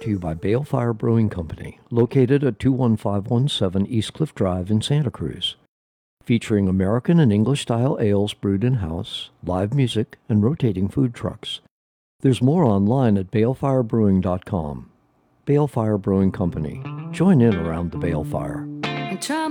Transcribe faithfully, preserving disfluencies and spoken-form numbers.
to you by Balefire Brewing Company, located at two one five one seven East Cliff Drive in Santa Cruz. Featuring American and English-style ales brewed in-house, live music, and rotating food trucks. There's more online at balefire brewing dot com. Balefire Brewing Company. Join in around the balefire.